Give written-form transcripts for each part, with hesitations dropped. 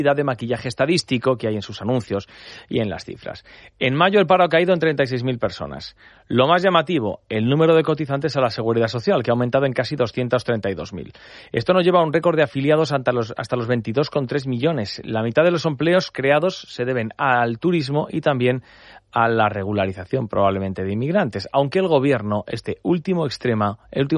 de maquillaje estadístico que hay en sus anuncios y en las cifras. En mayo el paro ha caído en 36.000 personas. Lo más llamativo, el número de cotizantes a la Seguridad Social, que ha aumentado en casi 232.000. Esto nos lleva a un récord de afiliados hasta los 22,3 millones. La mitad de los empleos creados se deben al turismo y también a la regularización probablemente de inmigrantes, aunque el gobierno el último extremo,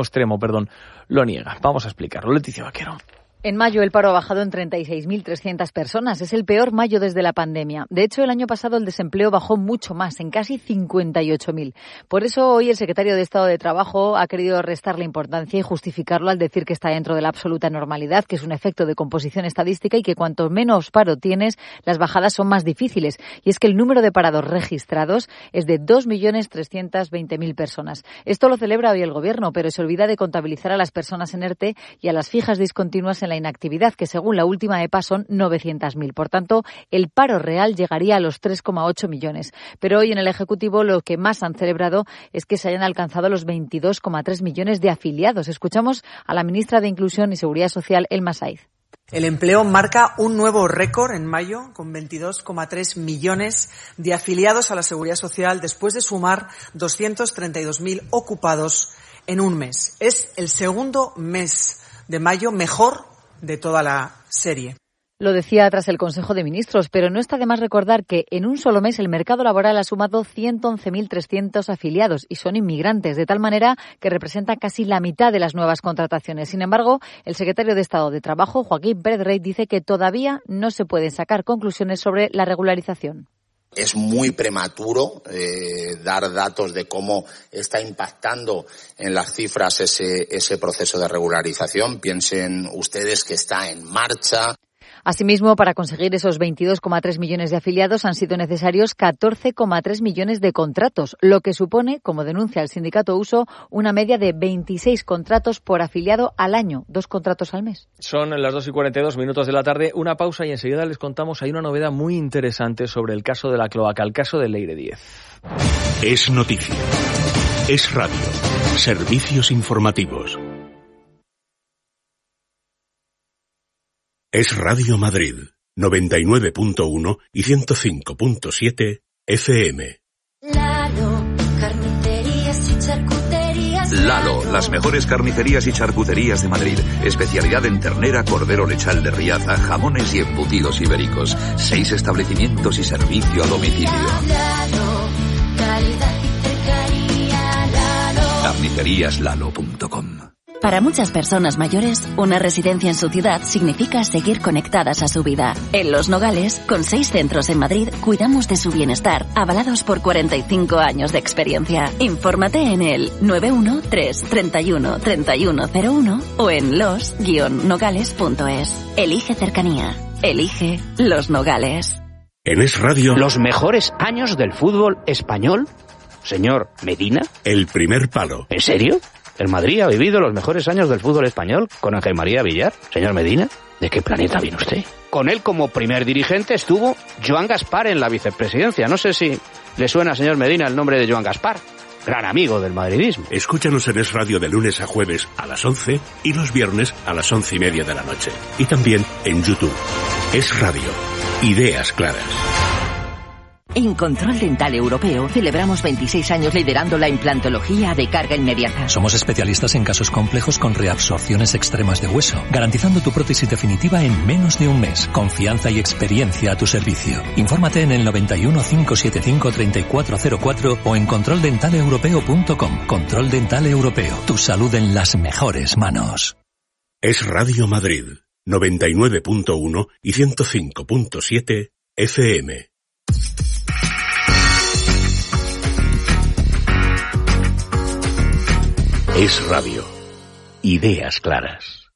lo niega. Vamos a explicarlo. Leticia Vaquero. En mayo el paro ha bajado en 36.300 personas. Es el peor mayo desde la pandemia. De hecho, el año pasado el desempleo bajó mucho más, en casi 58.000. Por eso hoy el secretario de Estado de Trabajo ha querido restarle importancia y justificarlo al decir que está dentro de la absoluta normalidad, que es un efecto de composición estadística y que cuanto menos paro tienes, las bajadas son más difíciles. Y es que el número de parados registrados es de 2.320.000 personas. Esto lo celebra hoy el Gobierno, pero se olvida de contabilizar a las personas en ERTE y a las fijas discontinuas en la inactividad, que según la última EPA son 900.000. Por tanto, el paro real llegaría a los 3,8 millones. Pero hoy en el Ejecutivo lo que más han celebrado es que se hayan alcanzado los 22,3 millones de afiliados. Escuchamos a la ministra de Inclusión y Seguridad Social, Elma Saiz. El empleo marca un nuevo récord en mayo, con 22,3 millones de afiliados a la Seguridad Social, después de sumar 232.000 ocupados en un mes. Es el segundo mes de mayo mejor de toda la serie. Lo decía tras el Consejo de Ministros, pero no está de más recordar que en un solo mes el mercado laboral ha sumado 111.300 afiliados y son inmigrantes, de tal manera que representa casi la mitad de las nuevas contrataciones. Sin embargo, el secretario de Estado de Trabajo, Joaquín Pérez Rey, dice que todavía no se pueden sacar conclusiones sobre la regularización. Es muy prematuro dar datos de cómo está impactando en las cifras ese proceso de regularización. Piensen ustedes que está en marcha. Asimismo, para conseguir esos 22,3 millones de afiliados han sido necesarios 14,3 millones de contratos, lo que supone, como denuncia el sindicato USO, una media de 26 contratos por afiliado al año, 2 contratos al mes. Son las 2:42 de la tarde, una pausa y enseguida les contamos, hay una novedad muy interesante sobre el caso de la cloaca, el caso de Leire Díez. Es noticia, es radio, servicios informativos. Es Radio Madrid, 99.1 y 105.7 FM. Lalo, carnicerías y charcuterías. Lalo, las mejores carnicerías y charcuterías de Madrid. Especialidad en ternera, cordero lechal de Riaza, jamones y embutidos ibéricos. 6 establecimientos y servicio a domicilio. Lalo, calidad y cercanía. Lalo. Carniceríaslalo.com. Para muchas personas mayores, una residencia en su ciudad significa seguir conectadas a su vida. En Los Nogales, con 6 centros en Madrid, cuidamos de su bienestar, avalados por 45 años de experiencia. Infórmate en el 913 31 3101 o en los-nogales.es. Elige cercanía. Elige Los Nogales. En Es Radio, ¿los mejores años del fútbol español? Señor Medina. El primer palo. ¿En serio? ¿El Madrid ha vivido los mejores años del fútbol español con Ángel María Villar? Señor Medina, ¿de qué planeta viene usted? Con él como primer dirigente estuvo Joan Gaspar en la vicepresidencia. No sé si le suena, señor Medina, el nombre de Joan Gaspar. Gran amigo del madridismo. Escúchanos en Es Radio de lunes a jueves a las 11 y los viernes a las 11:30 de la noche. Y también en YouTube. Es Radio. Ideas claras. En Control Dental Europeo celebramos 26 años liderando la implantología de carga inmediata. Somos especialistas en casos complejos con reabsorciones extremas de hueso, garantizando tu prótesis definitiva en menos de un mes. Confianza y experiencia a tu servicio. Infórmate en el 91 575 3404 o en controldentaleuropeo.com. Control Dental Europeo. Tu salud en las mejores manos. Es Radio Madrid, 99.1 y 105.7 FM. Es Radio. Ideas claras.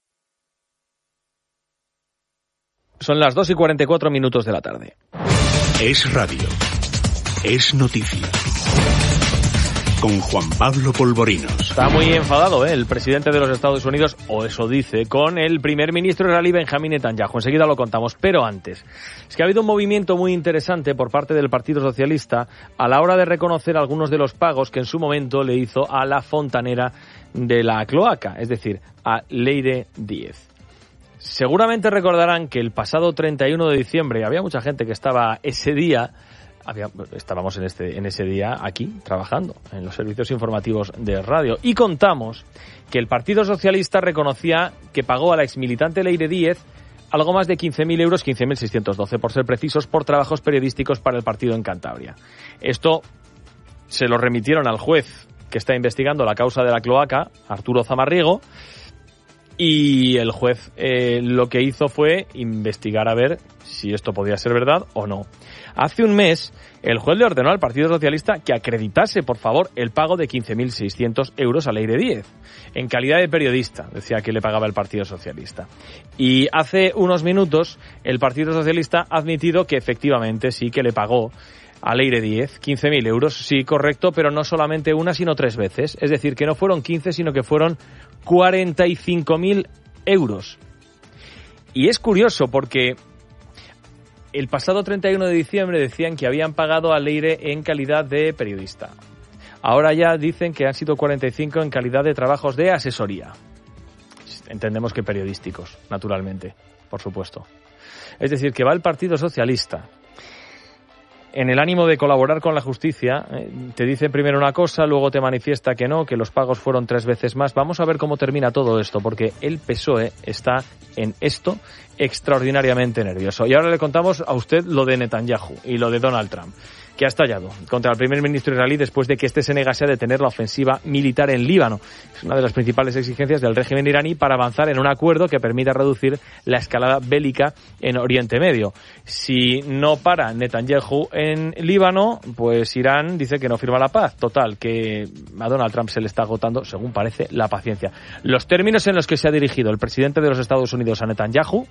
Son las 2:44 de la tarde. Es Radio. Es noticia. Con Juan Pablo Polvorinos. Está muy enfadado, el presidente de los Estados Unidos, o eso dice, con el primer ministro israelí Benjamín Netanyahu. Enseguida lo contamos, pero antes. Es que ha habido un movimiento muy interesante por parte del Partido Socialista a la hora de reconocer algunos de los pagos que en su momento le hizo a la fontanera de la cloaca, es decir, a Leire Díez. Seguramente recordarán que el pasado 31 de diciembre había mucha gente que estaba ese día, estábamos en ese día aquí trabajando en los servicios informativos de radio y contamos que el Partido Socialista reconocía que pagó a la exmilitante Leire Díez algo más de 15.000 euros, 15.612 por ser precisos, por trabajos periodísticos para el partido en Cantabria. Esto se lo remitieron al juez que está investigando la causa de la cloaca, Arturo Zamarriego, y el juez lo que hizo fue investigar a ver si esto podía ser verdad o no. Hace un mes, el juez le ordenó al Partido Socialista que acreditase, por favor, el pago de 15.600 euros a Leire Díez. En calidad de periodista, decía que le pagaba el Partido Socialista. Y hace unos minutos, el Partido Socialista ha admitido que efectivamente sí que le pagó a Leire Díez 15.000 euros, sí, correcto, pero no solamente una, sino 3 veces. Es decir, que no fueron 15, sino que fueron 45.000 euros. Y es curioso porque el pasado 31 de diciembre decían que habían pagado a Leire en calidad de periodista. Ahora ya dicen que han sido 45 en calidad de trabajos de asesoría. Entendemos que periodísticos, naturalmente, por supuesto. Es decir, que va el Partido Socialista en el ánimo de colaborar con la justicia, te dice primero una cosa, luego te manifiesta que no, que los pagos fueron 3 veces más. Vamos a ver cómo termina todo esto, porque el PSOE está en esto extraordinariamente nervioso. Y ahora le contamos a usted lo de Netanyahu y lo de Donald Trump, que ha estallado contra el primer ministro israelí después de que éste se negase a detener la ofensiva militar en Líbano. Es una de las principales exigencias del régimen iraní para avanzar en un acuerdo que permita reducir la escalada bélica en Oriente Medio. Si no para Netanyahu en Líbano, pues Irán dice que no firma la paz. Total, que a Donald Trump se le está agotando, según parece, la paciencia. Los términos en los que se ha dirigido el presidente de los Estados Unidos a Netanyahu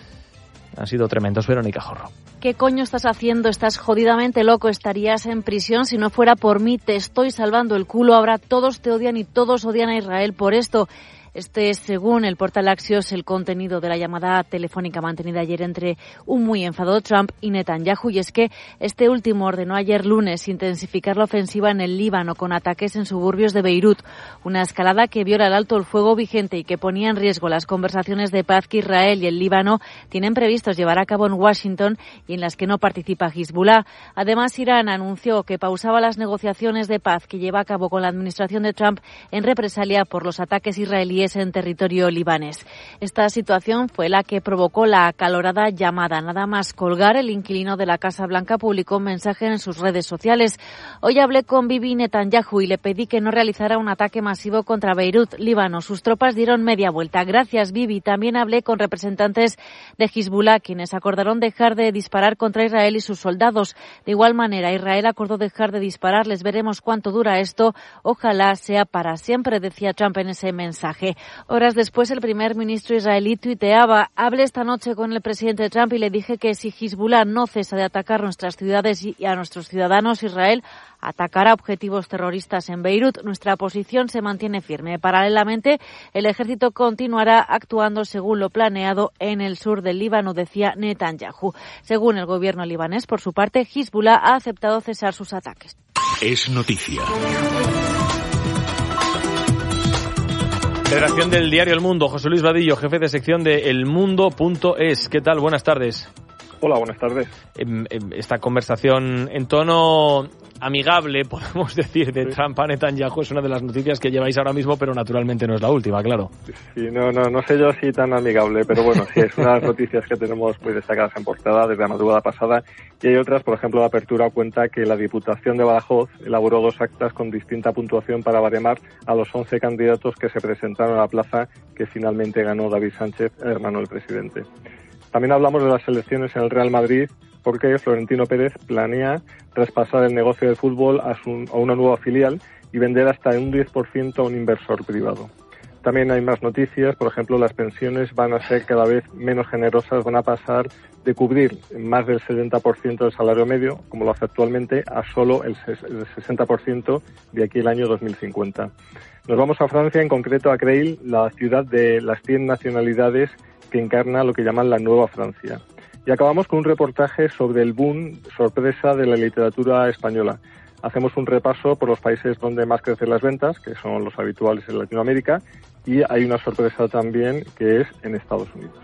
han sido tremendos. Verónica Jorro. ¿Qué coño estás haciendo? Estás jodidamente loco. Estarías en prisión. Si no fuera por mí, te estoy salvando el culo. Ahora todos te odian y todos odian a Israel por esto. Este es, según el portal Axios, el contenido de la llamada telefónica mantenida ayer entre un muy enfadado Trump y Netanyahu. Y es que este último ordenó ayer lunes intensificar la ofensiva en el Líbano con ataques en suburbios de Beirut. Una escalada que viola el alto el fuego vigente y que ponía en riesgo las conversaciones de paz que Israel y el Líbano tienen previstos llevar a cabo en Washington y en las que no participa Hezbollah. Además, Irán anunció que pausaba las negociaciones de paz que lleva a cabo con la administración de Trump en represalia por los ataques israelíes en territorio libanés. Esta situación fue la que provocó la acalorada llamada. Nada más colgar, el inquilino de la Casa Blanca publicó un mensaje en sus redes sociales. Hoy hablé con Bibi Netanyahu y le pedí que no realizara un ataque masivo contra Beirut, Líbano. Sus tropas dieron media vuelta. Gracias, Bibi. También hablé con representantes de Hezbollah, quienes acordaron dejar de disparar contra Israel y sus soldados. De igual manera, Israel acordó dejar de disparar. Les veremos cuánto dura esto. Ojalá sea para siempre, decía Trump en ese mensaje. Horas después, el primer ministro israelí tuiteaba: hablé esta noche con el presidente Trump y le dije que si Hezbollah no cesa de atacar nuestras ciudades y a nuestros ciudadanos, Israel atacará objetivos terroristas en Beirut. Nuestra posición se mantiene firme. Paralelamente, el ejército continuará actuando según lo planeado en el sur del Líbano, decía Netanyahu. Según el gobierno libanés, por su parte, Hezbollah ha aceptado cesar sus ataques. Es noticia. Redacción del diario El Mundo. José Luis Vadillo, jefe de sección de elmundo.es. ¿Qué tal? Buenas tardes. Hola, buenas tardes. Esta conversación en tono amigable, podemos decir, de Trump a Netanyahu es una de las noticias que lleváis ahora mismo, pero naturalmente no es la última, claro. Sí, no sé yo si tan amigable, pero bueno, sí, es una de las noticias que tenemos muy destacadas en portada desde la madrugada pasada, y hay otras, por ejemplo, la apertura cuenta que la Diputación de Badajoz elaboró 2 actas con distinta puntuación para baremar a los 11 candidatos que se presentaron a la plaza que finalmente ganó David Sánchez, el hermano del presidente. También hablamos de las elecciones en el Real Madrid, porque Florentino Pérez planea traspasar el negocio del fútbol a una nueva filial y vender hasta un 10% a un inversor privado. También hay más noticias, por ejemplo, las pensiones van a ser cada vez menos generosas, van a pasar de cubrir más del 70% del salario medio, como lo hace actualmente, a solo el 60% de aquí al año 2050. Nos vamos a Francia, en concreto a Creil, la ciudad de las 100 nacionalidades que encarna lo que llaman la Nueva Francia. Y acabamos con un reportaje sobre el boom sorpresa de la literatura española. Hacemos un repaso por los países donde más crecen las ventas, que son los habituales en Latinoamérica, y hay una sorpresa también que es en Estados Unidos.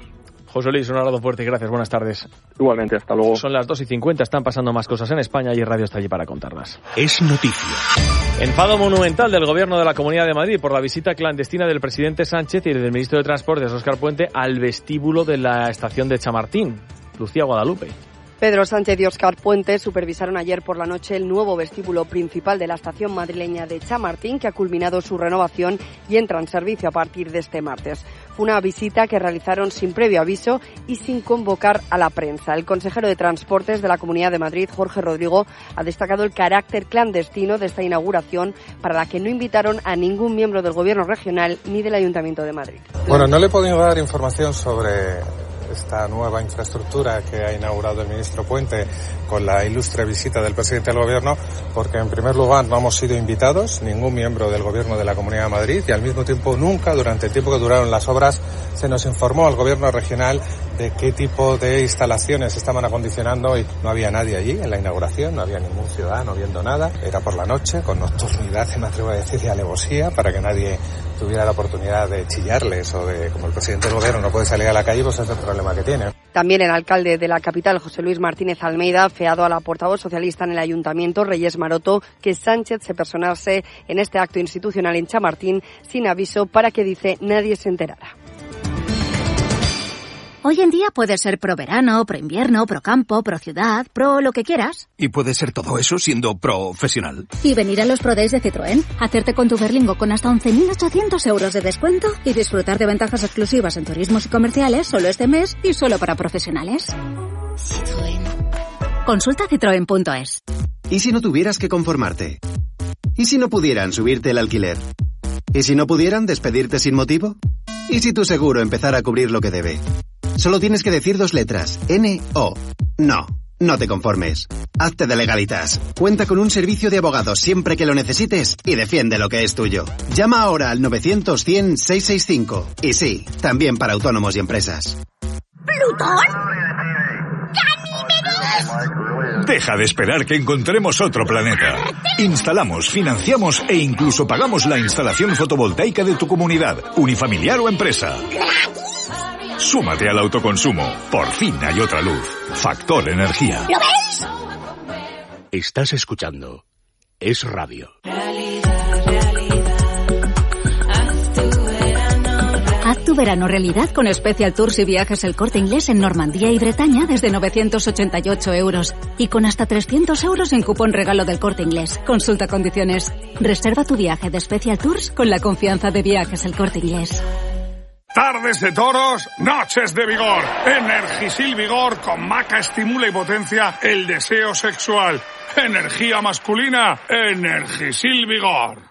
José Luis, un abrazo fuerte y gracias. Buenas tardes. Igualmente, hasta luego. Son las 2:50, están pasando más cosas en España y Radio está allí para contarlas. Es noticia. Enfado monumental del Gobierno de la Comunidad de Madrid por la visita clandestina del presidente Sánchez y del ministro de Transportes, Óscar Puente, al vestíbulo de la estación de Chamartín. Lucía Guadalupe. Pedro Sánchez y Óscar Puente supervisaron ayer por la noche el nuevo vestíbulo principal de la estación madrileña de Chamartín, que ha culminado su renovación y entra en servicio a partir de este martes. Fue una visita que realizaron sin previo aviso y sin convocar a la prensa. El consejero de Transportes de la Comunidad de Madrid, Jorge Rodrigo, ha destacado el carácter clandestino de esta inauguración, para la que no invitaron a ningún miembro del Gobierno regional ni del Ayuntamiento de Madrid. Bueno, no le he podido dar información sobre esta nueva infraestructura que ha inaugurado el ministro Puente con la ilustre visita del presidente del Gobierno, porque en primer lugar no hemos sido invitados, ningún miembro del Gobierno de la Comunidad de Madrid, y al mismo tiempo nunca, durante el tiempo que duraron las obras, se nos informó al Gobierno regional de qué tipo de instalaciones estaban acondicionando, y no había nadie allí en la inauguración, no había ningún ciudadano viendo nada. Era por la noche, con nocturnidad, me atrevo a decir, y alevosía, para que nadie tuviera la oportunidad de chillarles o de, como el presidente del Gobierno no puede salir a la calle, pues es el problema que tiene. También el alcalde de la capital, José Luis Martínez Almeida, ha afeado a la portavoz socialista en el Ayuntamiento, Reyes Maroto, que Sánchez se personase en este acto institucional en Chamartín sin aviso, para que, dice, nadie se enterara. Hoy en día puedes ser pro verano, pro invierno, pro campo, pro ciudad, pro lo que quieras. Y puedes ser todo eso siendo profesional. Y venir a los Pro Days de Citroën, hacerte con tu Berlingo con hasta 11.800 euros de descuento y disfrutar de ventajas exclusivas en turismos y comerciales solo este mes y solo para profesionales. Citroën. Consulta citroen.es. ¿Y si no tuvieras que conformarte? ¿Y si no pudieran subirte el alquiler? ¿Y si no pudieran despedirte sin motivo? ¿Y si tu seguro empezara a cubrir lo que debe? Solo tienes que decir 2 letras, N-O. No, no te conformes. Hazte de Legalitas. Cuenta con un servicio de abogados siempre que lo necesites y defiende lo que es tuyo. Llama ahora al 900-100-665. Y sí, también para autónomos y empresas. ¿Plutón? ¡Ganímedes! Deja de esperar que encontremos otro planeta. Instalamos, financiamos e incluso pagamos la instalación fotovoltaica de tu comunidad, unifamiliar o empresa. Súmate al autoconsumo. Por fin hay otra luz. Factor Energía. ¿Lo veis? Estás escuchando Es Radio. Haz tu verano realidad con Special Tours y Viajes El Corte Inglés en Normandía y Bretaña desde 988 euros. Y con hasta 300 euros en cupón regalo del Corte Inglés. Consulta condiciones. Reserva tu viaje de Special Tours con la confianza de Viajes El Corte Inglés. Tardes de toros, noches de vigor. Energisil Vigor con maca estimula y potencia el deseo sexual. Energía masculina, Energisil Vigor.